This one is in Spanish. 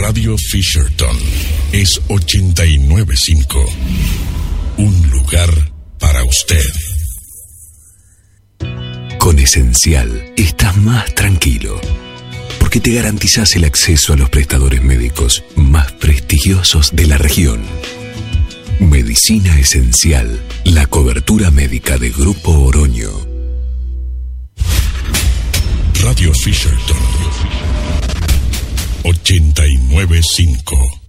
Radio Fisherton es 89.5. Un lugar para usted. Con Esencial estás más tranquilo, porque te garantizás el acceso a los prestadores médicos más prestigiosos de la región. Medicina Esencial, la cobertura médica de Grupo Oroño. Radio Fisherton 89.5.